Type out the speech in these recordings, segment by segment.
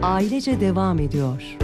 ailece devam ediyor.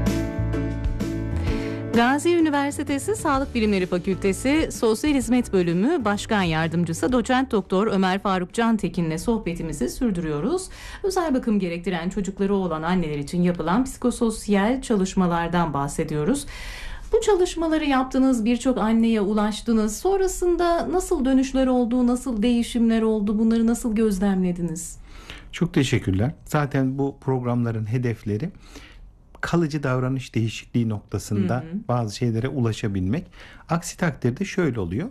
Gazi Üniversitesi Sağlık Bilimleri Fakültesi Sosyal Hizmet Bölümü Başkan Yardımcısı Doçent Doktor Ömer Faruk Cantekin'le sohbetimizi sürdürüyoruz. Özel bakım gerektiren çocukları olan anneler için yapılan psikososyal çalışmalardan bahsediyoruz. Bu çalışmaları yaptınız, birçok anneye ulaştınız. Sonrasında nasıl dönüşler oldu, nasıl değişimler oldu, bunları nasıl gözlemlediniz? Çok teşekkürler. Zaten bu programların hedefleri kalıcı davranış değişikliği noktasında bazı şeylere ulaşabilmek. Aksi takdirde şöyle oluyor.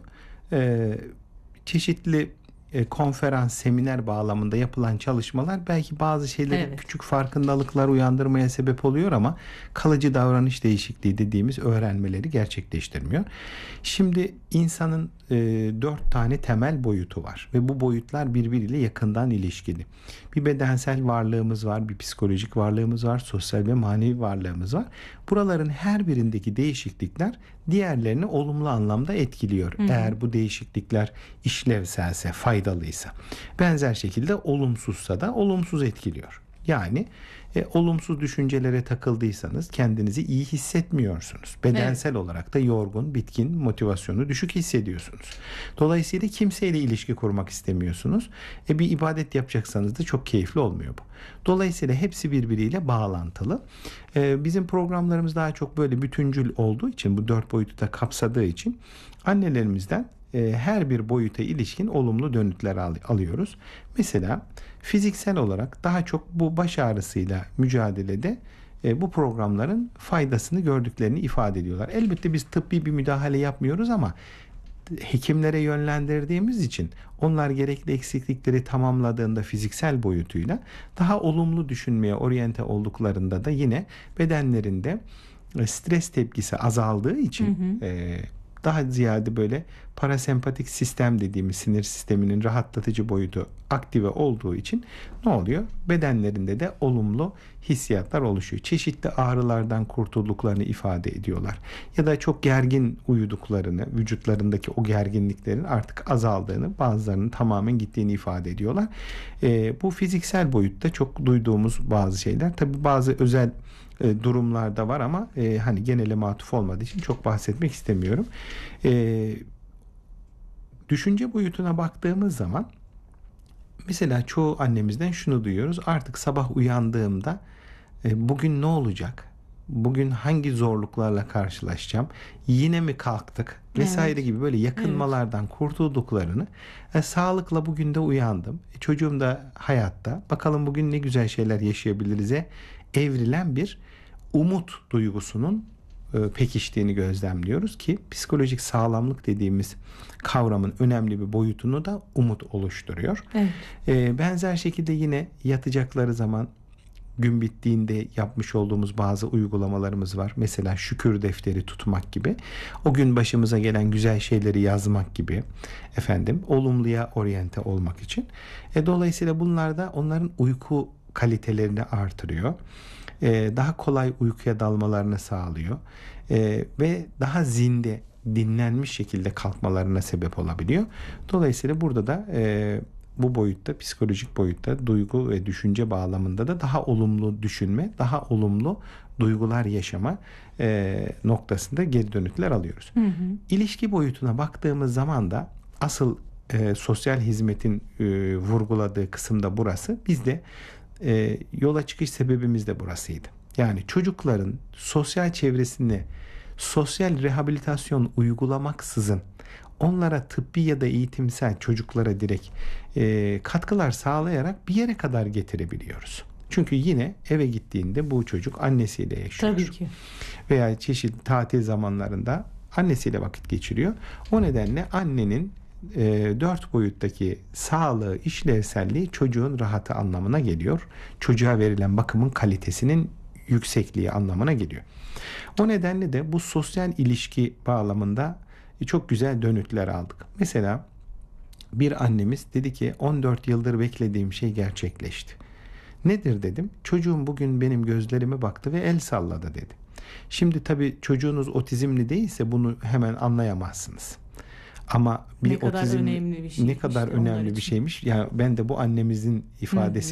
Çeşitli konferans, seminer bağlamında yapılan çalışmalar belki bazı şeyleri küçük farkındalıklar uyandırmaya sebep oluyor ama kalıcı davranış değişikliği dediğimiz öğrenmeleri gerçekleştirmiyor. Şimdi insanın 4 tane temel boyutu var ve bu boyutlar birbiriyle yakından ilişkili. Bir bedensel varlığımız var, bir psikolojik varlığımız var, sosyal ve manevi varlığımız var. Buraların her birindeki değişiklikler diğerlerini olumlu anlamda etkiliyor. Eğer bu değişiklikler işlevselse, faydalıysa. Benzer şekilde olumsuzsa da olumsuz etkiliyor. Yani olumsuz düşüncelere takıldıysanız kendinizi iyi hissetmiyorsunuz. Bedensel olarak da yorgun, bitkin, motivasyonu düşük hissediyorsunuz. Dolayısıyla kimseyle ilişki kurmak istemiyorsunuz. Bir ibadet yapacaksanız da çok keyifli olmuyor bu. Dolayısıyla hepsi birbiriyle bağlantılı. Bizim programlarımız daha çok böyle bütüncül olduğu için, bu 4 boyutu da kapsadığı için annelerimizden her bir boyuta ilişkin olumlu dönütler alıyoruz. Mesela fiziksel olarak daha çok bu baş ağrısıyla mücadelede bu programların faydasını gördüklerini ifade ediyorlar. Elbette biz tıbbi bir müdahale yapmıyoruz ama hekimlere yönlendirdiğimiz için onlar gerekli eksiklikleri tamamladığında fiziksel boyutuyla daha olumlu düşünmeye oryante olduklarında da yine bedenlerinde stres tepkisi azaldığı için daha ziyade böyle parasempatik sistem dediğimiz sinir sisteminin rahatlatıcı boyutu aktive olduğu için ne oluyor? Bedenlerinde de olumlu hissiyatlar oluşuyor. Çeşitli ağrılardan kurtulduklarını ifade ediyorlar. Ya da çok gergin uyuduklarını, vücutlarındaki o gerginliklerin artık azaldığını, bazılarının tamamen gittiğini ifade ediyorlar. Bu fiziksel boyutta çok duyduğumuz bazı şeyler. Tabii bazı özel durumlarda var ama hani genele matuf olmadığı için çok bahsetmek istemiyorum. Düşünce boyutuna baktığımız zaman mesela çoğu annemizden şunu duyuyoruz. Artık sabah uyandığımda bugün ne olacak? Bugün hangi zorluklarla karşılaşacağım? Yine mi kalktık? Vesaire gibi böyle yakınmalardan kurtulduklarını, sağlıkla bugün de uyandım. Çocuğum da hayatta. Bakalım bugün ne güzel şeyler yaşayabiliriz'e evrilen bir umut duygusunun pekiştiğini gözlemliyoruz ki psikolojik sağlamlık dediğimiz kavramın önemli bir boyutunu da umut oluşturuyor. Benzer şekilde yine yatacakları zaman gün bittiğinde yapmış olduğumuz bazı uygulamalarımız var. Mesela şükür defteri tutmak gibi. O gün başımıza gelen güzel şeyleri yazmak gibi. Olumluya oryante olmak için. Dolayısıyla bunlar da onların uyku kalitelerini artırıyor. Daha kolay uykuya dalmalarını sağlıyor. Ve daha zinde, dinlenmiş şekilde kalkmalarına sebep olabiliyor. Dolayısıyla burada da bu boyutta, psikolojik boyutta, duygu ve düşünce bağlamında da daha olumlu düşünme, daha olumlu duygular yaşama noktasında geri dönütler alıyoruz. İlişki boyutuna baktığımız zaman da asıl sosyal hizmetin vurguladığı kısım da burası. Biz de yola çıkış sebebimiz de burasıydı. Yani çocukların sosyal çevresinde sosyal rehabilitasyon uygulamaksızın onlara tıbbi ya da eğitimsel çocuklara direkt katkılar sağlayarak bir yere kadar getirebiliyoruz. Çünkü yine eve gittiğinde bu çocuk annesiyle yaşıyor. Tabii ki. Veya çeşitli tatil zamanlarında annesiyle vakit geçiriyor. O nedenle annenin 4 boyuttaki sağlığı, işlevselliği çocuğun rahatı anlamına geliyor. Çocuğa verilen bakımın kalitesinin yüksekliği anlamına geliyor. O nedenle de bu sosyal ilişki bağlamında çok güzel dönütler aldık. Mesela bir annemiz dedi ki 14 yıldır beklediğim şey gerçekleşti. Nedir dedim. Çocuğum bugün benim gözlerime baktı ve el salladı dedi. Şimdi tabii çocuğunuz otizmli değilse bunu hemen anlayamazsınız. Ama bir ne kadar otizm önemli bir şeymiş, ne kadar önemli bir şeymiş. Yani ben de bu annemizin ifadesi